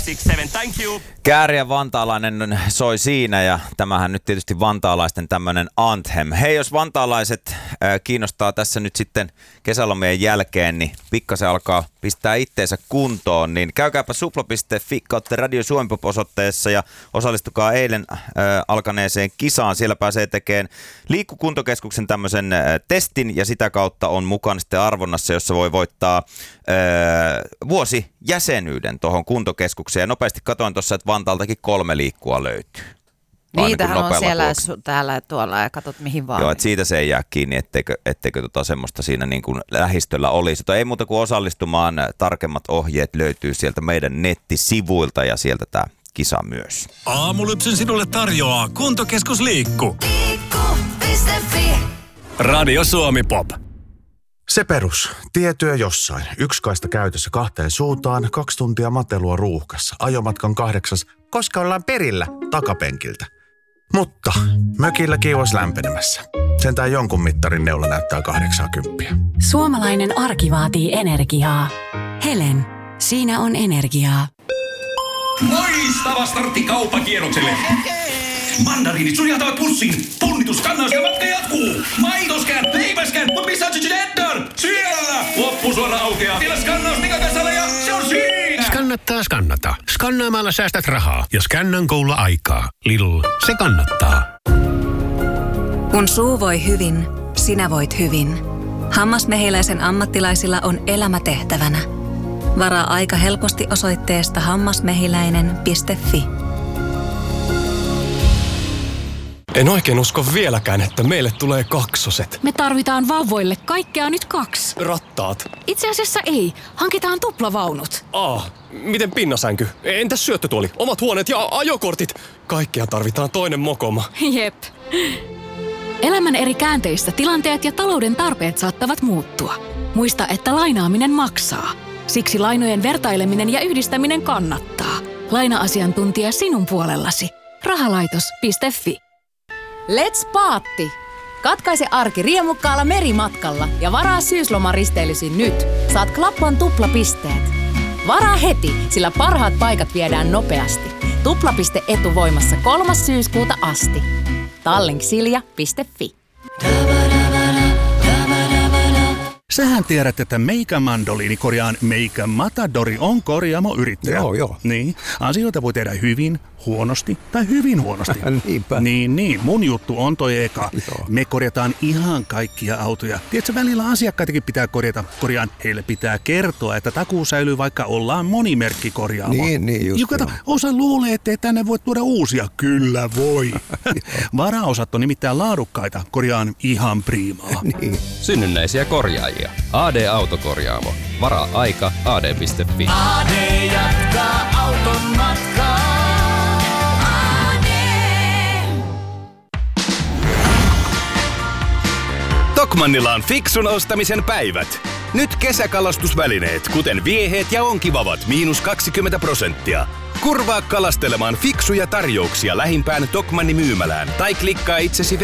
Thank you. Kääriä vantaalainen soi siinä ja tämähän nyt tietysti vantaalaisten tämmönen anthem. Hei, jos vantaalaiset kiinnostaa tässä nyt sitten kesälomien jälkeen, niin pikkasen alkaa pistää itteensä kuntoon, niin käykääpä supla.fi kautta Radio Suomi Pop-osoitteessa ja osallistukaa eilen alkaneeseen kisaan. Siellä pääsee tekemään Liikkukuntokeskuksen tämmöisen testin ja sitä kautta on mukana sitten arvonnassa, jossa voi voittaa vuosijäsenyyden tuohon kuntokeskukseen. Ja nopeasti katsoin tuossa, että Vantaaltakin 3 liikkua löytyy. Niitähän on siellä täällä ja tuolla ja katsot mihin vaan. Joo, että siitä se ei jää kiinni, etteikö semmoista siinä niin kuin lähistöllä olisi. Ei muuta kuin osallistumaan, tarkemmat ohjeet löytyy sieltä meidän nettisivuilta ja sieltä tämä kisa myös. Aamulypsyn sinulle tarjoaa Kuntokeskus Liikku. Liikku.fi. Radio Suomi Pop. Se perus. Tietyö jossain. 1 kaista käytössä 2 suuntaan, 2 tuntia matelua ruuhkassa. Ajomatkan 8, koska ollaan perillä takapenkiltä. Mutta mökilläkin olisi lämpenemässä. Sentään jonkun mittarin neula näyttää 80. Suomalainen arki vaatii energiaa. Helen, siinä on energiaa. Loistava startti kauppakierrokselle. Mandariinit sujahtavat pussiin. Punnitus, kannaus ja matka jatkuu. Maitoskään, leipäskään, mutta missä on Edgar? Siellä! Loppusuora aukeaa. Vielä skannaus Nikakasalle ja se on siinä! Skannata. Skannaamalla säästät rahaa ja Scannan koululla aikaa. Lidl, se kannattaa. Kun suu voi hyvin, sinä voit hyvin. Hammasmehiläisen ammattilaisilla on elämä tehtävänä. Varaa aika helposti osoitteesta hammasmehiläinen.fi. En oikein usko vieläkään, että meille tulee kaksoset. Me tarvitaan vauvoille kaikkea nyt 2. Rattaat. Itse asiassa ei. Hankitaan tuplavaunut. Miten pinnasänky? Entäs syöttötuoli? Omat huoneet ja ajokortit? Kaikkea tarvitaan toinen mokoma. Jep. Elämän eri käänteissä tilanteet ja talouden tarpeet saattavat muuttua. Muista, että lainaaminen maksaa. Siksi lainojen vertaileminen ja yhdistäminen kannattaa. Laina-asiantuntija sinun puolellasi. Rahalaitos.fi. Let's paatti! Katkaise arki riemukkaalla merimatkalla ja varaa syyslomaristeilysi nyt. Saat Klappan tuplapisteet. Varaa heti, sillä parhaat paikat viedään nopeasti. Tuplapiste etuvoimassa 3. syyskuuta asti. Tallink.silja.fi. Sähän tiedät, että Meikä Mandoliini Meikä Matadori on korjaamoyrittäjä. Joo. Niin, asioita voi tehdä hyvin, huonosti tai hyvin huonosti. Niinpä. Niin, mun juttu on toi eka. Joo. Me korjataan ihan kaikkia autoja. Tiedätkö, välillä asiakkaitakin pitää korjata. Heille pitää kertoa, että takuu säilyy, vaikka ollaan monimerkkikorjaamo. Niin just. Kato, osa luulee, ettei tänne voi tuoda uusia. Kyllä voi. Varaosat on nimittäin laadukkaita. Korjaan ihan priimaa. Niin. Synnynnäisiä korjaajia. AD-autokorjaamo. Varaa aika ad.fi. AD jatkaa auton matkaa. Tokmannilla on fiksun ostamisen päivät. Nyt kesäkalastusvälineet, kuten vieheet ja onkivavat, -20%. Kurvaa kalastelemaan fiksuja tarjouksia lähimpään Tokmanni myymälään tai klikkaa itsesi